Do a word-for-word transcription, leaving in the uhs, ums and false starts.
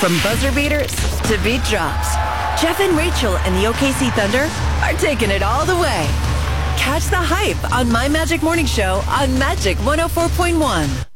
From buzzer beaters to beat drops, Jeff and Rachel and the O K C Thunder are taking it all the way. Catch the hype on My Magic Morning Show on Magic one oh four point one.